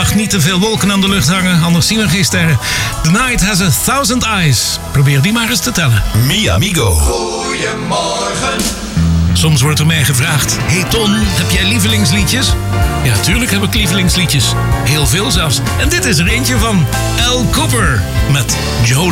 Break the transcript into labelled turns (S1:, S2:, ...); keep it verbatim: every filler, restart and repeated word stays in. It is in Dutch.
S1: Vannacht niet te veel wolken aan de lucht hangen, anders zien we geen sterren. The night has a thousand eyes. Probeer die maar eens te tellen.
S2: Mi amigo.
S3: Goedemorgen.
S1: Soms wordt er mij gevraagd: hey Ton, heb jij lievelingsliedjes? Ja, tuurlijk heb ik lievelingsliedjes. Heel veel zelfs. En dit is er eentje van Al Cooper met Joe